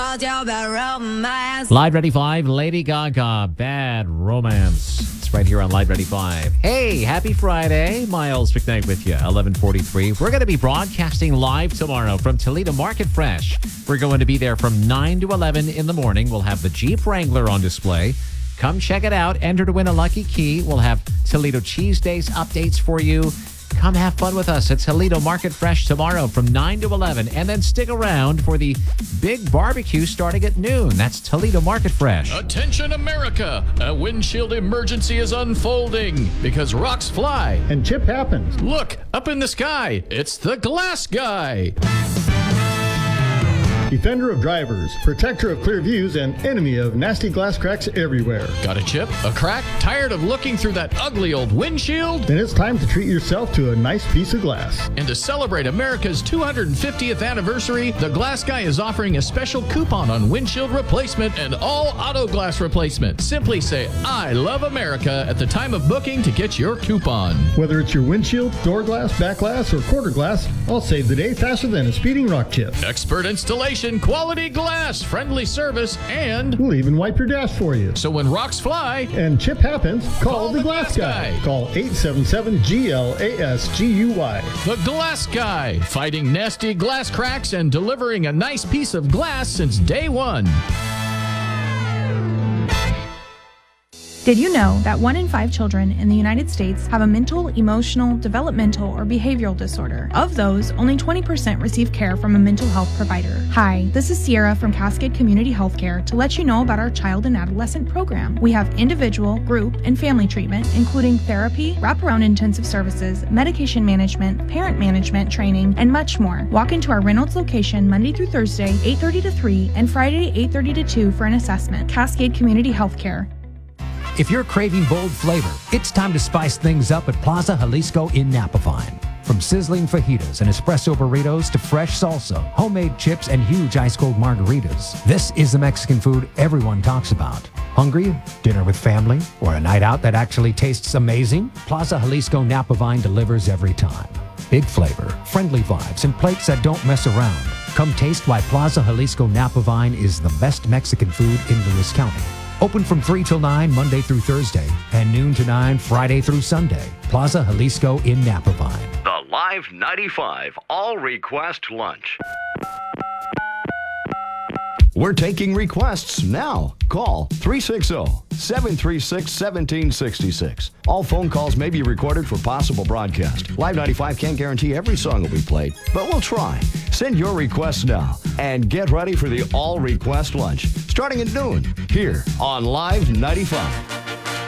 Live Ready 5, Lady Gaga, Bad Romance. It's right here on Live Ready 5. Hey, happy Friday. Miles McKnight with you, 11:43. We're going to be broadcasting live tomorrow from Toledo Market Fresh. We're going to be there from 9 to 11 in the morning. We'll have the Jeep Wrangler on display. Come check it out. Enter to win a lucky key. We'll have Toledo Cheese Days updates for you. Come have fun with us at Toledo Market Fresh tomorrow from 9 to 11. And then stick around for the big barbecue starting at noon. That's Toledo Market Fresh. Attention, America! A windshield emergency is unfolding because rocks fly. And chip happens. Look, up in the sky. It's the Glass Guy. Defender of drivers, protector of clear views, and enemy of nasty glass cracks everywhere. Got a chip? A crack? Tired of looking through that ugly old windshield? Then it's time to treat yourself to a nice piece of glass. And to celebrate America's 250th anniversary, the Glass Guy is offering a special coupon on windshield replacement and all auto glass replacement. Simply say, I love America at the time of booking to get your coupon. Whether it's your windshield, door glass, back glass, or quarter glass, I'll save the day faster than a speeding rock chip. Expert installation, quality glass, friendly service, and we'll even wipe your dash for you. So when rocks fly and chip happens, call the Glass Guy. Call 877-GLASGUY. The Glass Guy, fighting nasty glass cracks and delivering a nice piece of glass since day one. Did you know that 1 in 5 children in the United States have a mental, emotional, developmental, or behavioral disorder? Of those, only 20% receive care from a mental health provider. Hi, this is Sierra from Cascade Community Healthcare to let you know about our child and adolescent program. We have individual, group, and family treatment, including therapy, wraparound intensive services, medication management, parent management training, and much more. Walk into our Reynolds location Monday through Thursday, 8:30 to 3, and Friday, 8:30 to 2 for an assessment. Cascade Community Healthcare. If you're craving bold flavor, it's time to spice things up at Plaza Jalisco in Napavine. From sizzling fajitas and espresso burritos to fresh salsa, homemade chips, and huge ice-cold margaritas, this is the Mexican food everyone talks about. Hungry? Dinner with family? Or a night out that actually tastes amazing? Plaza Jalisco Napavine delivers every time. Big flavor, friendly vibes, and plates that don't mess around. Come taste why Plaza Jalisco Napavine is the best Mexican food in Lewis County. Open from 3 till 9 Monday through Thursday and noon to 9 Friday through Sunday. Plaza Jalisco in Napavine. The Live 95 All Request Lunch. We're taking requests now. Call 360-736-1766. All phone calls may be recorded for possible broadcast. Live 95 can't guarantee every song will be played, but we'll try. Send your requests now and get ready for the All Request Lunch starting at noon here on Live 95.